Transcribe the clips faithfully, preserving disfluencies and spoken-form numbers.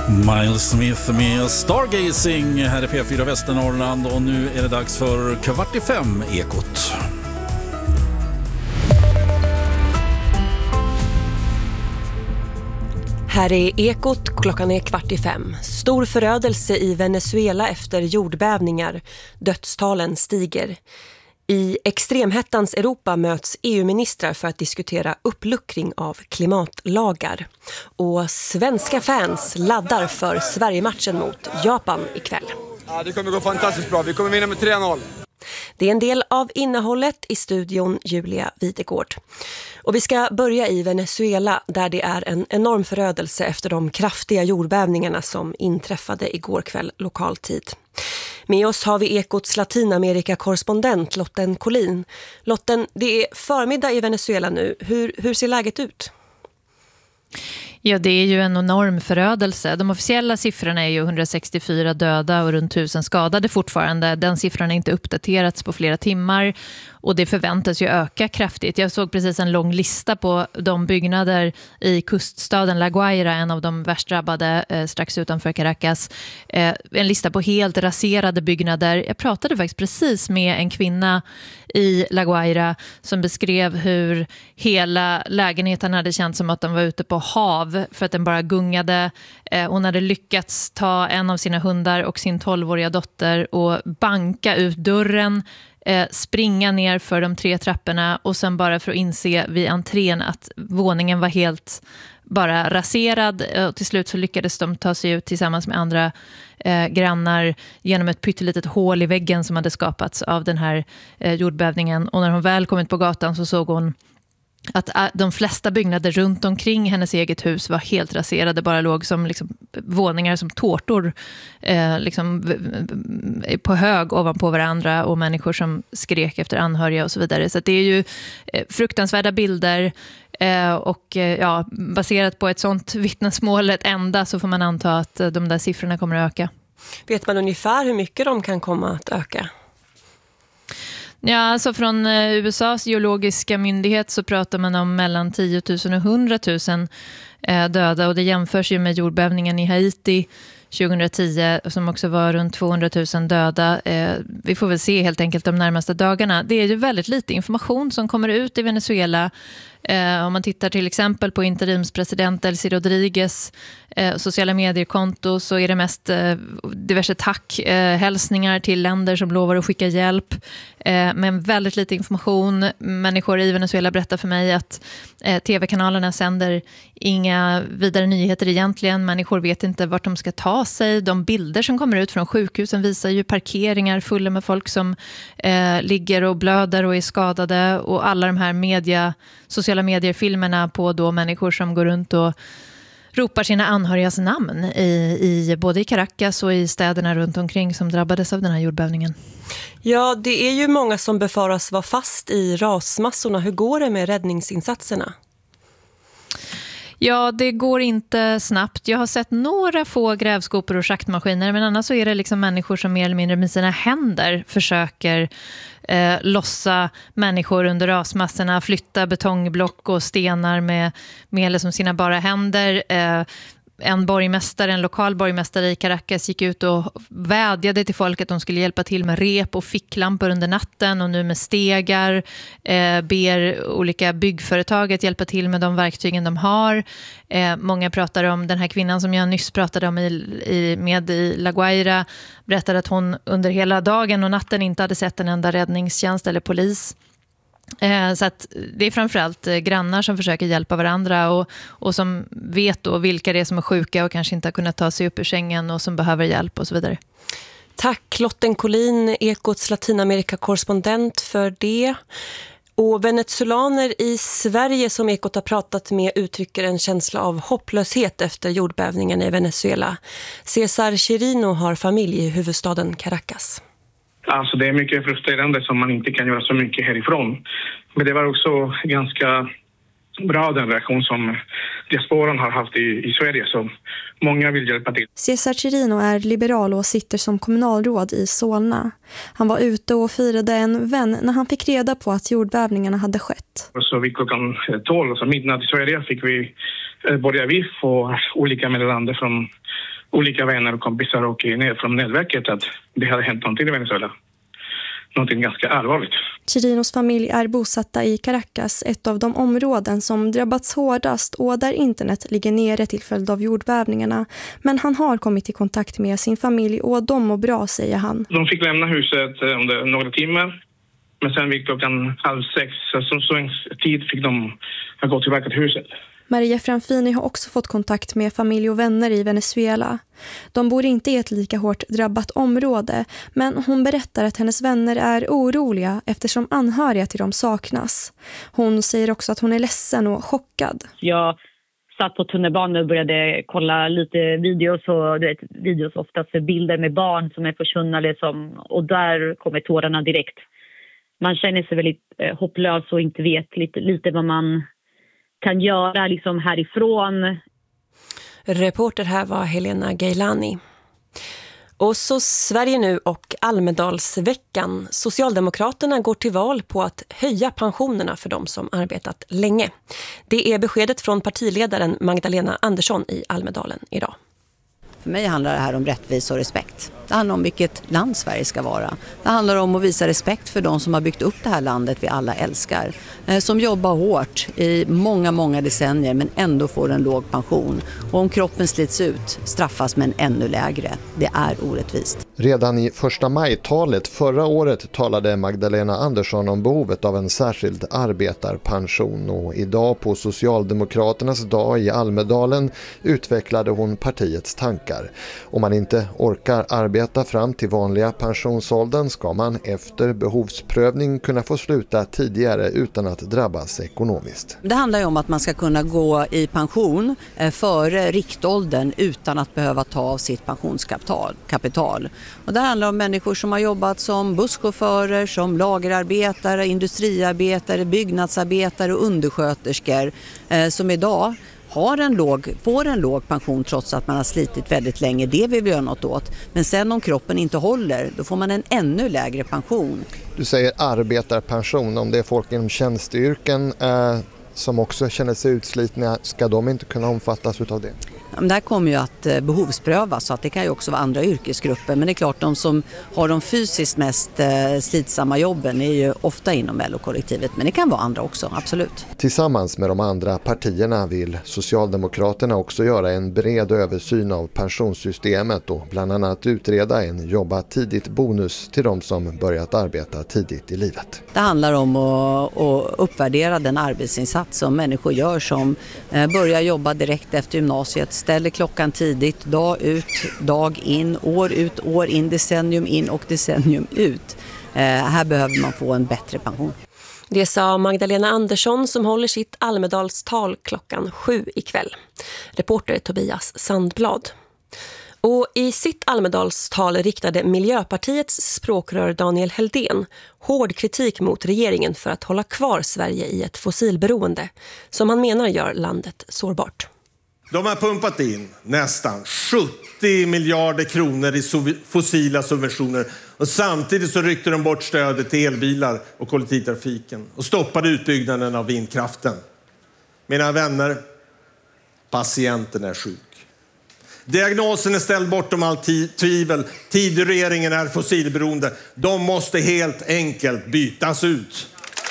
Miles Smith med Stargazing här i P fyra Västernorrland, och nu är det dags för kvart i fem Ekot. Här är Ekot, klockan är kvart i fem. Stor förödelse i Venezuela efter jordbävningar. Dödstalen stiger. I extremhettans Europa möts E U-ministrar för att diskutera uppluckring av klimatlagar. Och svenska fans laddar för Sverige-matchen mot Japan ikväll. Ja, det kommer gå fantastiskt bra. Vi kommer vinna med tre noll. Det är en del av innehållet i studion Julia Videgård. Och vi ska börja i Venezuela, där det är en enorm förödelse efter de kraftiga jordbävningarna som inträffade igår kväll lokal tid. Med oss har vi Ekots Latinamerika-korrespondent Lotten Collin. Lotten, det är förmiddag i Venezuela nu. Hur, hur ser läget ut? Ja, det är ju en enorm förödelse. De officiella siffrorna är ju hundrasextiofyra döda och runt tusen skadade fortfarande. Den siffran är inte uppdaterats på flera timmar och det förväntas ju öka kraftigt. Jag såg precis en lång lista på de byggnader i kuststaden La Guaira, en av de värst drabbade eh, strax utanför Caracas. Eh, en lista på helt raserade byggnader. Jag pratade faktiskt precis med en kvinna i La Guaira som beskrev hur hela lägenheten hade känt som att de var ute på hav för att den bara gungade. Eh, hon hade lyckats ta en av sina hundar och sin tolvåriga dotter och banka ut dörren, eh, springa ner för de tre trapporna och sen bara för att inse vid entrén att våningen var helt bara raserad. Och till slut så lyckades de ta sig ut tillsammans med andra eh, grannar genom ett pyttelitet hål i väggen som hade skapats av den här eh, jordbävningen. Och när hon väl kom ut på gatan så såg hon att de flesta byggnader runt omkring hennes eget hus var helt raserade, bara låg som liksom våningar som tårtor eh, liksom på hög ovanpå varandra och människor som skrek efter anhöriga och så vidare. Så att det är ju eh, fruktansvärda bilder eh, och eh, ja, baserat på ett sånt vittnesmål ett enda så får man anta att de där siffrorna kommer att öka. Vet man ungefär hur mycket de kan komma att öka? Ja, alltså från U S A:s geologiska myndighet så pratar man om mellan tio tusen och hundra tusen döda och det jämförs ju med jordbävningen i Haiti tjugohundratio som också var runt tvåhundratusen döda. Vi får väl se helt enkelt de närmaste dagarna. Det är ju väldigt lite information som kommer ut i Venezuela. Eh, om man tittar till exempel på interimspresident Delcy Rodriguez eh, sociala mediekonto så är det mest eh, diverse tack, eh, hälsningar till länder som lovar att skicka hjälp eh, men väldigt lite information. Människor i Venezuela berättar för mig att eh, tv-kanalerna sänder inga vidare nyheter egentligen. Människor vet inte vart de ska ta sig. De bilder som kommer ut från sjukhusen visar ju parkeringar fulla med folk som eh, ligger och blöder och är skadade och alla de här media sociala medier-filmerna på då människor som går runt och ropar sina anhörigas namn i, i både i Caracas och i städerna runt omkring som drabbades av den här jordbävningen. Ja, det är ju många som befaras vara fast i rasmassorna. Hur går det med räddningsinsatserna? Ja, det går inte snabbt. Jag har sett några få grävskopor och schaktmaskiner men annars så är det liksom människor som mer eller mindre med sina händer försöker eh, lossa människor under rasmassorna, flytta betongblock och stenar med, med liksom sina bara händer. Eh, En borgmästare, en lokal borgmästare i Caracas gick ut och vädjade till folk att de skulle hjälpa till med rep och ficklampor under natten och nu med stegar eh, ber olika byggföretag att hjälpa till med de verktygen de har. Eh, många pratar om den här kvinnan som jag nyss pratade om i, i, med i La Guaira, berättade att hon under hela dagen och natten inte hade sett en enda räddningstjänst eller polis. Så att det är framförallt grannar som försöker hjälpa varandra och, och som vet då vilka det är som är sjuka och kanske inte har kunnat ta sig upp ur sängen och som behöver hjälp och så vidare. Tack Lotten Collin, Ekots Latinamerika-korrespondent för det. Och venezuelaner i Sverige som Ekot har pratat med uttrycker en känsla av hopplöshet efter jordbävningen i Venezuela. Cesar Chirino har familj i huvudstaden Caracas. Alltså det är mycket frustrerande som man inte kan göra så mycket härifrån. Men det var också ganska bra den reaktion som diasporan har haft i, i Sverige, så många vill hjälpa till. Cesar Chirino är liberal och sitter som kommunalråd i Solna. Han var ute och firade en vän när han fick reda på att jordbävningarna hade skett. Så vid klockan tolv, alltså midnatt i Sverige, fick vi börja vi få olika meddelanden från olika vänner och kompisar och ner från nätverket att det hade hänt någonting i Venezuela. Någonting ganska allvarligt. Chirinos familj är bosatta i Caracas, ett av de områden som drabbats hårdast och där internet ligger nere till följd av jordbävningarna. Men han har kommit i kontakt med sin familj och de mår bra, säger han. De fick lämna huset under några timmar. Men sen vid klockan halv sex, som svensk tid, fick de gå tillbaka till huset. Maria Franfini har också fått kontakt med familj och vänner i Venezuela. De bor inte i ett lika hårt drabbat område, men hon berättar att hennes vänner är oroliga eftersom anhöriga till dem saknas. Hon säger också att hon är ledsen och chockad. Jag satt på tunnelbanan och började kolla lite videos, och du vet, videos oftast för bilder med barn som är försvunna liksom, och där kommer tårarna direkt. Man känner sig väldigt eh, hopplös och inte vet lite, lite vad man kan göra liksom härifrån. Reporter här var Helena Gailani. Och så Sverige nu och Almedalsveckan. Socialdemokraterna går till val på att höja pensionerna för de som arbetat länge. Det är beskedet från partiledaren Magdalena Andersson i Almedalen idag. För mig handlar det här om rättvisa och respekt. Det handlar om vilket land Sverige ska vara. Det handlar om att visa respekt för de som har byggt upp det här landet vi alla älskar. Som jobbar hårt i många, många decennier men ändå får en låg pension. Och om kroppen slits ut straffas med en ännu lägre. Det är orättvist. Redan i första maj-talet förra året talade Magdalena Andersson om behovet av en särskild arbetarpension. Och idag på Socialdemokraternas dag i Almedalen utvecklade hon partiets tankar. Om man inte orkar arbeta fram till vanliga pensionsåldern ska man efter behovsprövning kunna få sluta tidigare utan att drabbas ekonomiskt. Det handlar ju om att man ska kunna gå i pension före riktåldern utan att behöva ta av sitt pensionskapital. Kapital. Och det handlar om människor som har jobbat som busschaufförer, som lagerarbetare, industriarbetare, byggnadsarbetare och undersköterskor som idag har en låg, får en låg pension trots att man har slitit väldigt länge. Det vill vi göra något åt. Men sen om kroppen inte håller, då får man en ännu lägre pension. Du säger arbetarpension. Om det är folk inom tjänsteyrken eh, som också känner sig utslitna, ska de inte kunna omfattas av det? Det här kommer ju att behovsprövas, så att det kan ju också vara andra yrkesgrupper. Men det är klart, de som har de fysiskt mest slitsamma jobben är ju ofta inom L O-kollektivet. Men det kan vara andra också, absolut. Tillsammans med de andra partierna vill Socialdemokraterna också göra en bred översyn av pensionssystemet och bland annat utreda en jobba tidigt bonus till de som börjat arbeta tidigt i livet. Det handlar om att, att uppvärdera den arbetsinsats som människor gör som börjar jobba direkt efter gymnasiet. Ställer klockan tidigt, dag ut, dag in, år ut, år in, decennium in och decennium ut. Eh, här behöver man få en bättre pension. Det sa Magdalena Andersson som håller sitt Almedalstal klockan sju ikväll. Reporter Tobias Sandblad. Och i sitt Almedalstal riktade Miljöpartiets språkrör Daniel Heldén hård kritik mot regeringen för att hålla kvar Sverige i ett fossilberoende som han menar gör landet sårbart. De har pumpat in nästan sjuttio miljarder kronor i fossila subventioner och samtidigt så ryckte de bort stödet till elbilar och kollektivtrafiken och stoppade utbyggnaden av vindkraften. Mina vänner, patienten är sjuk. Diagnosen är ställd bortom allt tvivel. Tidregeringen är fossilberoende. De måste helt enkelt bytas ut.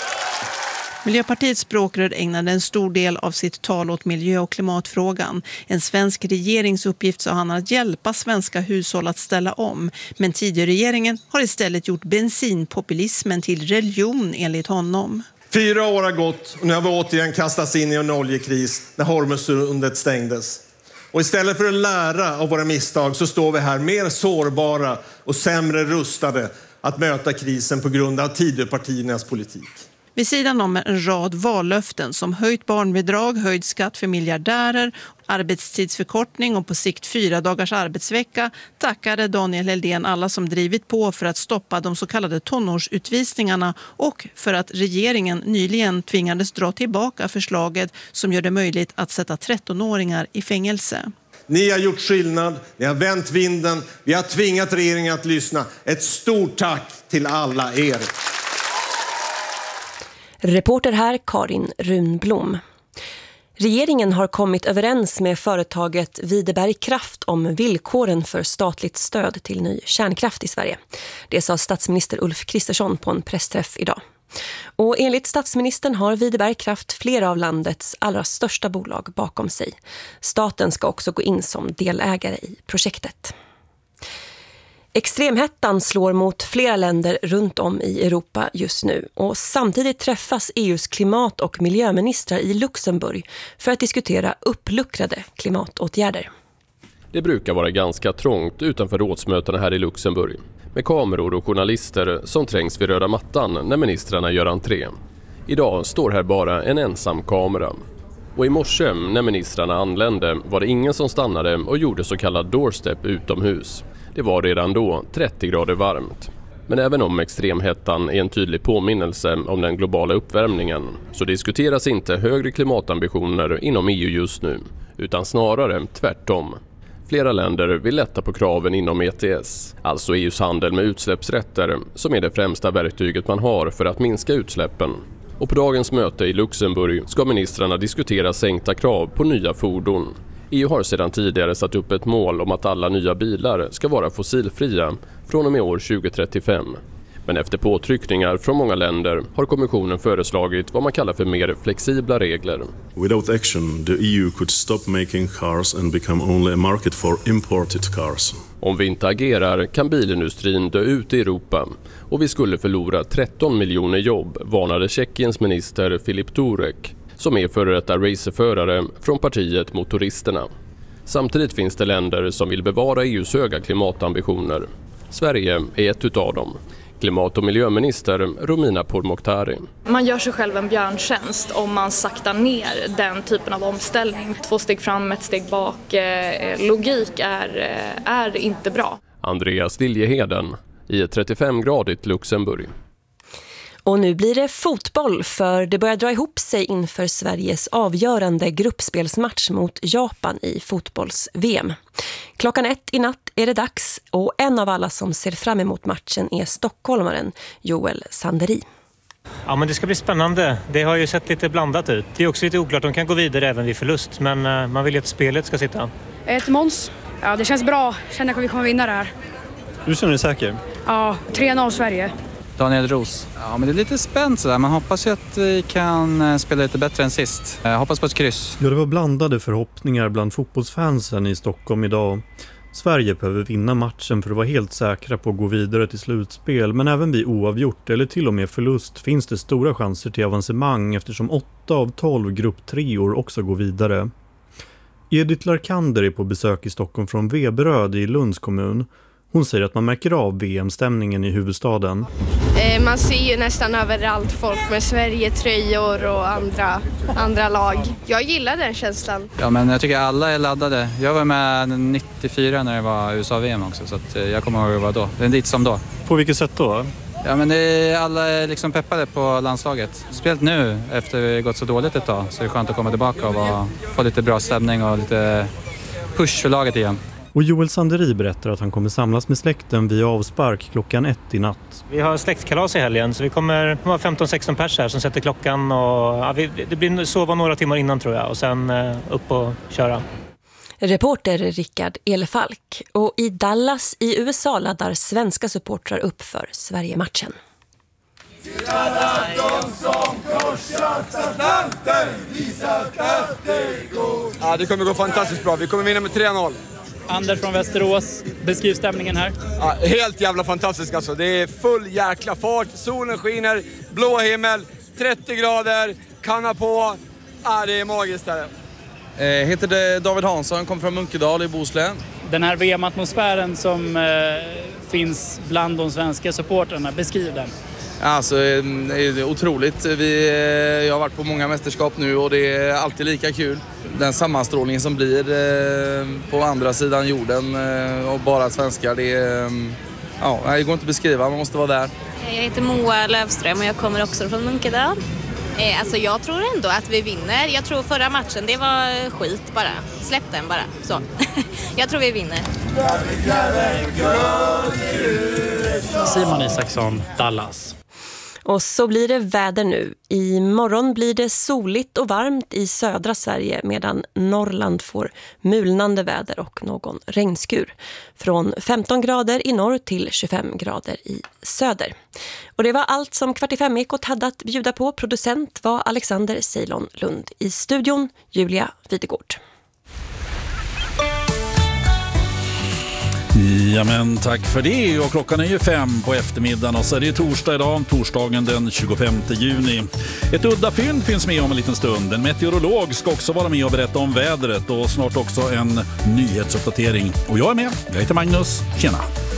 Miljöpartiets språkrör ägnade en stor del av sitt tal åt miljö- och klimatfrågan. En svensk regeringsuppgift sa han att hjälpa svenska hushåll att ställa om. Men Tidöregeringen har istället gjort bensinpopulismen till religion enligt honom. Fyra år har gått och nu har vi återigen kastats in i en oljekris när Hormuzsundet stängdes. Och istället för att lära av våra misstag så står vi här mer sårbara och sämre rustade att möta krisen på grund av Tidöpartiernas politik. Vid sidan om en rad vallöften som höjt barnbidrag, höjd skatt för miljardärer, arbetstidsförkortning och på sikt fyra dagars arbetsvecka tackade Daniel Heldén alla som drivit på för att stoppa de så kallade tonårsutvisningarna och för att regeringen nyligen tvingades dra tillbaka förslaget som gör det möjligt att sätta trettonåringar i fängelse. Ni har gjort skillnad, ni har vänt vinden, vi har tvingat regeringen att lyssna. Ett stort tack till alla er. Reporter här Karin Runblom. Regeringen har kommit överens med företaget Videberg Kraft om villkoren för statligt stöd till ny kärnkraft i Sverige. Det sa statsminister Ulf Kristersson på en pressträff idag. Och enligt statsministern har Videberg Kraft flera av landets allra största bolag bakom sig. Staten ska också gå in som delägare i projektet. Extremhettan slår mot flera länder runt om i Europa just nu och samtidigt träffas E U:s klimat- och miljöministrar i Luxemburg för att diskutera uppluckrade klimatåtgärder. Det brukar vara ganska trångt utanför rådsmötena här i Luxemburg med kameror och journalister som trängs vid röda mattan när ministrarna gör entré. Idag står här bara en ensam kamera. Och i morse när ministrarna anlände var det ingen som stannade och gjorde så kallad doorstep utomhus. Det var redan då trettio grader varmt. Men även om extremhettan är en tydlig påminnelse om den globala uppvärmningen så diskuteras inte högre klimatambitioner inom E U just nu, utan snarare tvärtom. Flera länder vill lätta på kraven inom E T S, alltså E U:s handel med utsläppsrätter som är det främsta verktyget man har för att minska utsläppen. Och på dagens möte i Luxemburg ska ministrarna diskutera sänkta krav på nya fordon. E U har sedan tidigare satt upp ett mål om att alla nya bilar ska vara fossilfria från och med år tjugo trettiofem. Men efter påtryckningar från många länder har kommissionen föreslagit vad man kallar för mer flexibla regler. Without action, the E U could stop making cars and become only a market for imported cars. Om vi inte agerar kan bilindustrin dö ut i Europa och vi skulle förlora tretton miljoner jobb, varnade Tjeckiens minister Filip Turek, som är före detta racerförare från partiet Motoristerna. Samtidigt finns det länder som vill bevara E U:s höga klimatambitioner. Sverige är ett utav dem. Klimat- och miljöminister Romina Pourmokhtari. Man gör sig själv en björntjänst om man saktar ner den typen av omställning. Två steg fram, ett steg bak. Eh, logik är, är inte bra. Andreas Liljeheden i ett trettiofem-gradigt Luxemburg. Och nu blir det fotboll för det börjar dra ihop sig inför Sveriges avgörande gruppspelsmatch mot Japan i fotbolls-V M. Klockan ett i natt är det dags och en av alla som ser fram emot matchen är stockholmaren Joel Sanderi. Ja, men det ska bli spännande. Det har ju sett lite blandat ut. Det är också lite oklart, de kan gå vidare även vid förlust, men man vill ju att spelet ska sitta. Jag heter Måns. Ja, det känns bra. Jag känner att vi kommer vinna det här. Du känner dig säker? Ja, tre noll Sverige. Daniel Ros. Ja, men det är lite spänt sådär. Man hoppas ju att vi kan spela lite bättre än sist. Jag hoppas på ett kryss. Ja, det var blandade förhoppningar bland fotbollsfansen i Stockholm idag. Sverige behöver vinna matchen för att vara helt säkra på att gå vidare till slutspel. Men även vid oavgjort eller till och med förlust finns det stora chanser till avancemang eftersom åtta av tolv grupp treor också går vidare. Edith Larkander är på besök i Stockholm från Veberöd i Lunds kommun. Hon säger att man märker av V M-stämningen i huvudstaden. Eh, man ser ju nästan överallt folk med Sverige-tröjor och andra, andra lag. Jag gillar den känslan. Ja, men jag tycker alla är laddade. Jag var med nittiofyra när det var U S A-V M också, så att jag kommer ihåg hur det var då. Det är dit som då. På vilket sätt då? Ja, men det är alla är liksom peppade på landslaget. Spelat nu efter det gått så dåligt ett tag, så är det skönt att komma tillbaka och vara, få lite bra stämning och lite push för laget igen. Och Joel Sanderi berättar att han kommer samlas med släkten via avspark klockan ett i natt. Vi har släktkalas i helgen så vi kommer ha femton sexton pers här som sätter klockan. Och, ja, vi, det blir sova några timmar innan tror jag och sen eh, upp och köra. Reporter Rickard Elefalk. Och i Dallas i U S A laddar svenska supportrar upp för Sverige-matchen. Till alla de som korsat Atlanten visat att det går. Ja, det kommer gå fantastiskt bra. Vi kommer vinna med tre noll. Anders från Västerås, beskriv stämningen här. Ja, helt jävla fantastiskt alltså. Det är full jäkla fart, solen skiner, blå himmel, trettio grader, kanna på. Ja, det är magiskt här. Jag heter David Hansson, kommer från Munkedal i Bohuslän. Den här V M-atmosfären som eh, finns bland de svenska supporterna, beskriv den. Alltså, det är otroligt. Vi, jag har varit på många mästerskap nu och det är alltid lika kul. Den sammanstrålningen som blir på andra sidan jorden och bara svenskar, det, ja, det går inte att beskriva, man måste vara där. Jag heter Moa Lövström och jag kommer också från Munkedal. Alltså jag tror ändå att vi vinner. Jag tror förra matchen, det var skit bara. Släpp den bara. Så. Jag tror vi vinner. Simon Isaksson, Dallas. Och så blir det väder nu. Imorgon blir det soligt och varmt i södra Sverige medan Norrland får mulnande väder och någon regnskur. Från femton grader i norr till tjugofem grader i söder. Och det var allt som Kvart i fem-ekot hade att bjuda på. Producent var Alexander Ceylon Lund. I studion Julia Videgård. Ja, men tack för det. Och klockan är ju fem på eftermiddagen och så är det torsdag idag, torsdagen den tjugofemte juni. Ett udda fynd finns med om en liten stund. En meteorolog ska också vara med och berätta om vädret och snart också en nyhetsuppdatering. Och jag är med, jag heter Magnus, tjena!